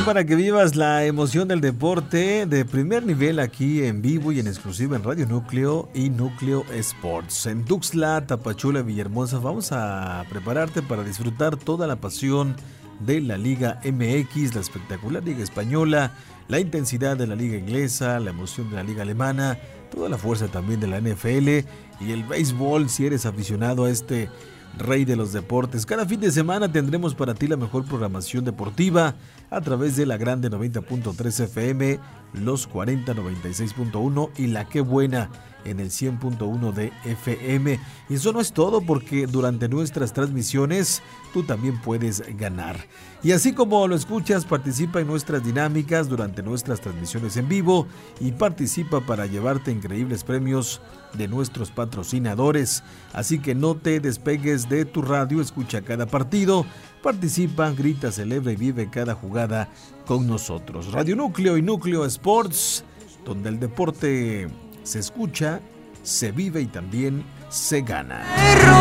para que vivas la emoción del deporte de primer nivel aquí en vivo y en exclusiva en Radio Núcleo y Núcleo Sports. En Tuxtla, Tapachula, Villahermosa, vamos a prepararte para disfrutar toda la pasión de la Liga MX, la espectacular Liga Española, la intensidad de la Liga Inglesa, la emoción de la Liga Alemana, toda la fuerza también de la NFL y el béisbol si eres aficionado a este rey de los deportes. Cada fin de semana tendremos para ti la mejor programación deportiva a través de la Grande 90.3 FM, los 40 96.1 y la Qué Buena en el 100.1 de FM. Y eso no es todo, porque durante nuestras transmisiones tú también puedes ganar. Y así como lo escuchas, participa en nuestras dinámicas durante nuestras transmisiones en vivo y participa para llevarte increíbles premios de nuestros patrocinadores. Así que no te despegues de tu radio, escucha cada partido, participa, grita, celebra y vive cada jugada con nosotros. Radio Núcleo y Núcleo Sports, donde el deporte se escucha, se vive y también se gana.